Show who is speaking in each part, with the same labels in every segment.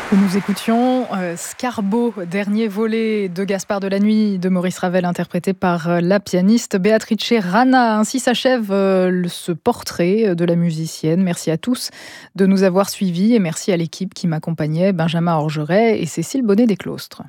Speaker 1: Nous écoutions Scarbo, dernier volet de Gaspard de la Nuit de Maurice Ravel, interprété par la pianiste Beatrice Rana. Ainsi s'achève ce portrait de la musicienne. Merci à tous de nous avoir suivis et merci à l'équipe qui m'accompagnait, Benjamin Orgeret et Cécile Bonnet-Desclostres.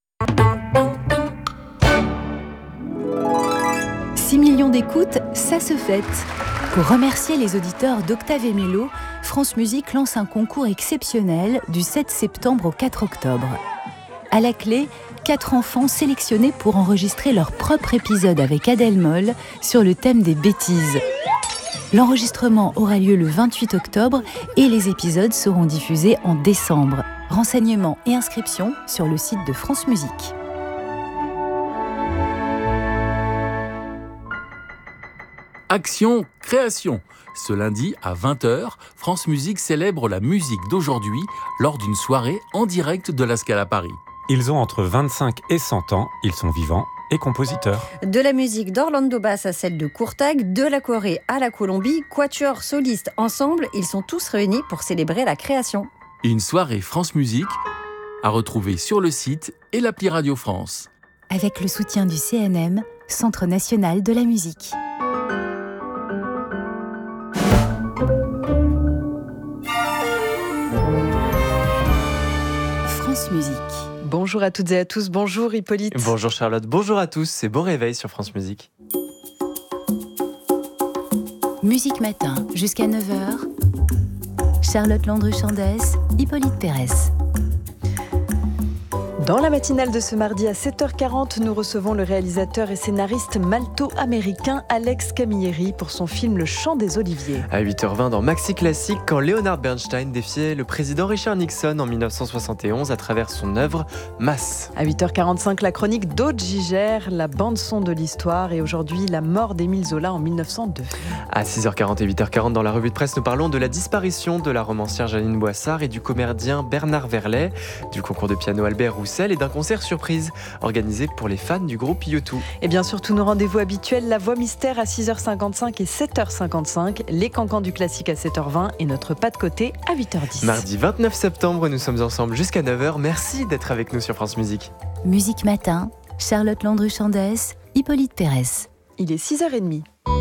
Speaker 2: 6 millions d'écoutes, ça se fête. Pour remercier les auditeurs d'Octave et Mélo, France Musique lance un concours exceptionnel du 7 septembre au 4 octobre. À la clé, 4 enfants sélectionnés pour enregistrer leur propre épisode avec Adèle Moll sur le thème des bêtises. L'enregistrement aura lieu le 28 octobre et les épisodes seront diffusés en décembre. Renseignements et inscriptions sur le site de France Musique.
Speaker 3: Action Création. Ce lundi à 20h, France Musique célèbre la musique d'aujourd'hui lors d'une soirée en direct de la Scala Paris.
Speaker 4: Ils ont entre 25 et 100 ans, ils sont vivants et compositeurs.
Speaker 5: De la musique d'Orlando Bass à celle de Courtag, de la Corée à la Colombie, quatuor, solistes, ensemble, ils sont tous réunis pour célébrer la création.
Speaker 3: Une soirée France Musique à retrouver sur le site et l'appli Radio France.
Speaker 2: Avec le soutien du CNM, Centre National de la Musique. France Musique.
Speaker 1: Bonjour à toutes et à tous, bonjour Hippolyte.
Speaker 6: Bonjour Charlotte, bonjour à tous, c'est Bon Réveil sur France Musique.
Speaker 2: Musique Matin, jusqu'à 9h. Charlotte Landru-Chandès, Hippolyte Pérez.
Speaker 7: Dans la matinale de ce mardi à 7h40, nous recevons le réalisateur et scénariste malto-américain Alex Camilleri pour son film Le Chant des Oliviers.
Speaker 6: À 8h20 dans Maxi Classique, quand Leonard Bernstein défiait le président Richard Nixon en 1971 à travers son œuvre Masse.
Speaker 7: À 8h45, la chronique d'Aude Gigère, la bande-son de l'histoire et aujourd'hui la mort d'Émile Zola en 1902.
Speaker 6: À 6h40 et 8h40 dans la revue de presse, nous parlons de la disparition de la romancière Janine Boissard et du comédien Bernard Verlet, du concours de piano Albert Roussel et d'un concert surprise organisé pour les fans du groupe U2.
Speaker 7: Et bien sûr, tous nos rendez-vous habituels, la voix mystère à 6h55 et 7h55, les cancans du classique à 7h20 et notre pas de côté à 8h10.
Speaker 6: Mardi 29 septembre, nous sommes ensemble jusqu'à 9h. Merci d'être avec nous sur France Musique.
Speaker 2: Musique Matin, Charlotte Landru-Chandès, Hippolyte Pérez.
Speaker 7: Il est 6h30.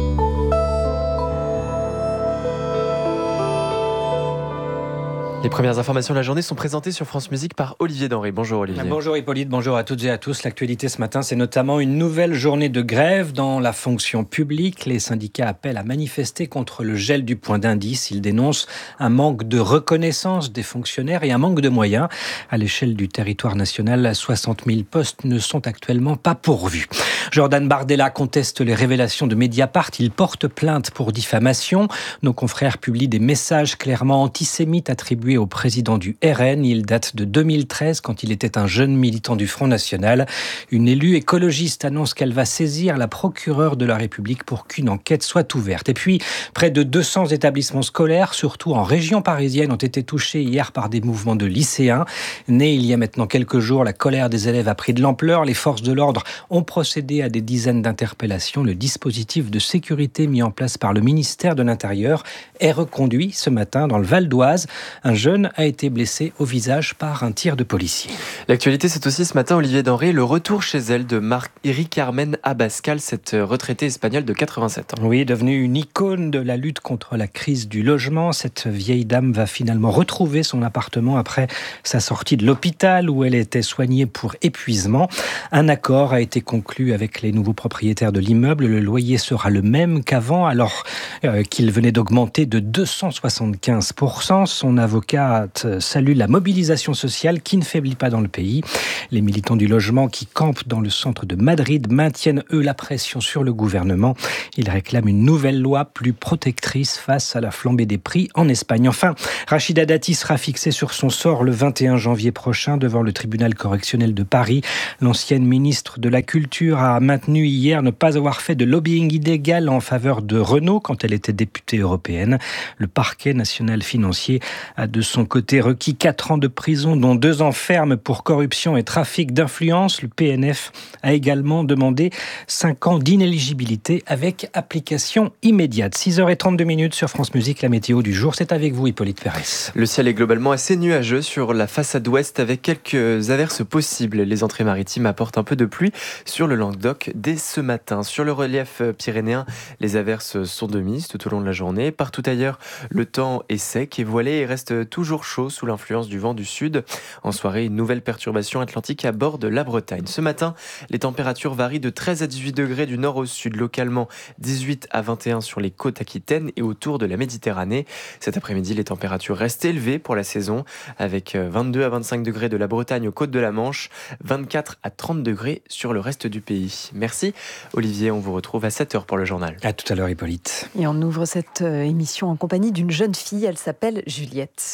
Speaker 6: Les premières informations de la journée sont présentées sur France Musique par Olivier Denré. Bonjour Olivier.
Speaker 8: Bonjour Hippolyte, bonjour à toutes et à tous. L'actualité ce matin, c'est notamment une nouvelle journée de grève dans la fonction publique. Les syndicats appellent à manifester contre le gel du point d'indice. Ils dénoncent un manque de reconnaissance des fonctionnaires et un manque de moyens. À l'échelle du territoire national, 60 000 postes ne sont actuellement pas pourvus. Jordan Bardella conteste les révélations de Mediapart. Il porte plainte pour diffamation. Nos confrères publient des messages clairement antisémites attribués au président du RN. Il date de 2013 quand il était un jeune militant du Front National. Une élue écologiste annonce qu'elle va saisir la procureure de la République pour qu'une enquête soit ouverte. Et puis, près de 200 établissements scolaires, surtout en région parisienne, ont été touchés hier par des mouvements de lycéens. Né il y a maintenant quelques jours, la colère des élèves a pris de l'ampleur. Les forces de l'ordre ont procédé à des dizaines d'interpellations. Le dispositif de sécurité mis en place par le ministère de l'Intérieur est reconduit ce matin dans le Val d'Oise. Un jeune a été blessé au visage par un tir de policier.
Speaker 6: L'actualité, c'est aussi ce matin, Olivier Denré, le retour chez elle de Marie-Carmen Abascal, cette retraitée espagnole de 87 ans.
Speaker 8: Oui, devenue une icône de la lutte contre la crise du logement, cette vieille dame va finalement retrouver son appartement après sa sortie de l'hôpital où elle était soignée pour épuisement. Un accord a été conclu avec les nouveaux propriétaires de l'immeuble. Le loyer sera le même qu'avant, alors qu'il venait d'augmenter de 275%. Son avocat salue la mobilisation sociale qui ne faiblit pas dans le pays. Les militants du logement qui campent dans le centre de Madrid maintiennent, eux, la pression sur le gouvernement. Ils réclament une nouvelle loi plus protectrice face à la flambée des prix en Espagne. Enfin, Rachida Dati sera fixée sur son sort le 21 janvier prochain devant le tribunal correctionnel de Paris. L'ancienne ministre de la Culture a maintenu hier ne pas avoir fait de lobbying illégal en faveur de Renault quand elle était députée européenne. Le parquet national financier a de son côté, requis 4 ans de prison, dont 2 ans ferme pour corruption et trafic d'influence. Le PNF a également demandé 5 ans d'inéligibilité avec application immédiate. 6h32 sur France Musique, la météo du jour. C'est avec vous, Hippolyte Pérez.
Speaker 6: Le ciel est globalement assez nuageux sur la façade ouest avec quelques averses possibles. Les entrées maritimes apportent un peu de pluie sur le Languedoc dès ce matin. Sur le relief pyrénéen, les averses sont de mise tout au long de la journée. Partout ailleurs, le temps est sec et voilé et reste toujours chaud sous l'influence du vent du sud. En soirée, une nouvelle perturbation atlantique aborde la Bretagne. Ce matin, les températures varient de 13 à 18 degrés du nord au sud, localement 18 à 21 sur les côtes aquitaines et autour de la Méditerranée. Cet après-midi, les températures restent élevées pour la saison, avec 22 à 25 degrés de la Bretagne aux côtes de la Manche, 24 à 30 degrés sur le reste du pays. Merci Olivier, on vous retrouve à 7h pour le journal.
Speaker 8: À tout à l'heure Hippolyte.
Speaker 7: Et on ouvre cette émission en compagnie d'une jeune fille, elle s'appelle Juliette.